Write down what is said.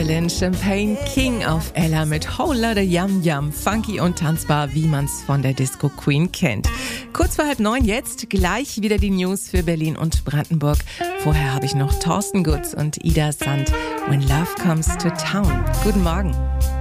Berlin, Champagne King auf Ella mit Whole Lotta Yum Yum, funky und tanzbar, wie man's von der Disco Queen kennt. Kurz vor 8:30 jetzt, gleich wieder die News für Berlin und Brandenburg. Vorher habe ich noch Thorsten Gutz und Ida Sand, When Love Comes to Town. Guten Morgen.